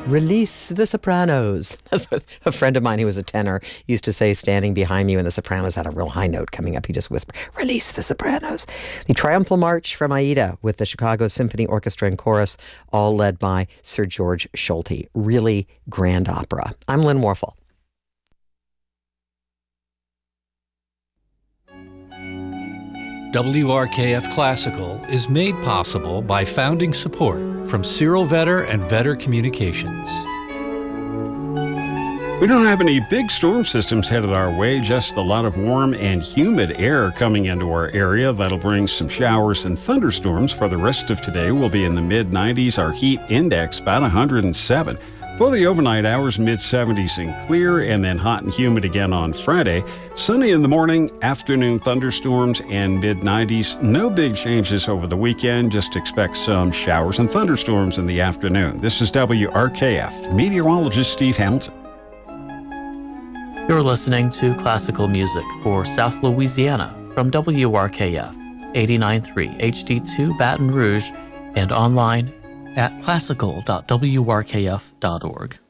Release the Sopranos. That's what a friend of mine who was a tenor used to say, standing behind me when the Sopranos had a real high note coming up. He just whispered, release the Sopranos. The Triumphal March from Aida with the Chicago Symphony Orchestra and Chorus, all led by Sir George Solti. Really grand opera. I'm Lynn Warfel. WRKF Classical is made possible by founding support from Cyril Vetter and Vetter Communications. We don't have any big storm systems headed our way, just a lot of warm and humid air coming into our area. That'll bring some showers and thunderstorms. For the rest of today, we'll be in the mid-90s. Our heat index about 107. For the overnight hours, mid-70s and clear, and then hot and humid again on Friday. Sunny in the morning, afternoon thunderstorms, and mid-90s. No big changes over the weekend. Just expect some showers and thunderstorms in the afternoon. This is WRKF. Meteorologist Steve Hamilton. You're listening to classical music for South Louisiana from WRKF 89.3 HD2 Baton Rouge and online at classical.wrkf.org.